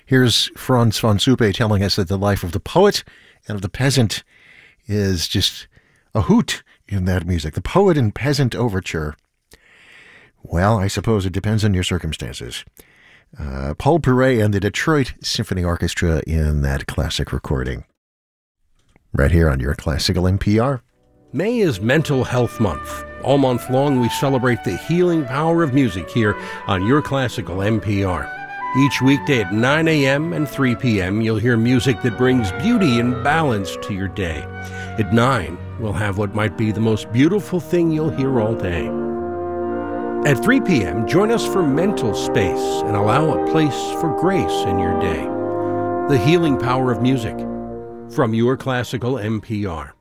Here's Franz von Suppe telling us that the life of the poet and of the peasant is just a hoot in that music. The Poet and Peasant Overture. Well, I suppose it depends on your circumstances. Paul Perret and the Detroit Symphony Orchestra in that classic recording. Right here on your Classical NPR. May is Mental Health Month. All month long, we celebrate the healing power of music here on your Classical NPR. Each weekday at 9 a.m. and 3 p.m., you'll hear music that brings beauty and balance to your day. At 9, we'll have what might be the most beautiful thing you'll hear all day. At 3 p.m., join us for Mental Space and allow a place for grace in your day. The healing power of music from your Classical NPR.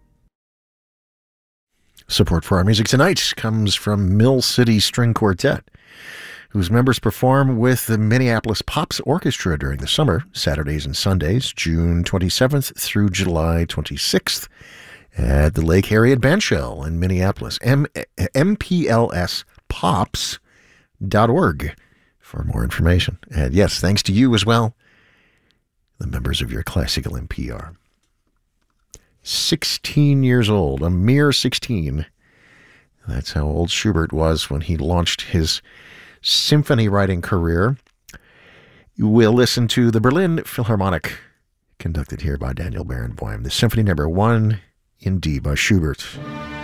Support for our music tonight comes from Mill City String Quartet, whose members perform with the Minneapolis Pops Orchestra during the summer, Saturdays and Sundays, June 27th through July 26th, at the Lake Harriet Bandshell in Minneapolis. mplspops.org for more information. And yes, thanks to you as well, the members of your Classical NPR. 16 years old, a mere 16. That's how old Schubert was when he launched his symphony writing career. We'll listen to the Berlin Philharmonic, conducted here by Daniel Barenboim, the Symphony No. 1 in D by Schubert.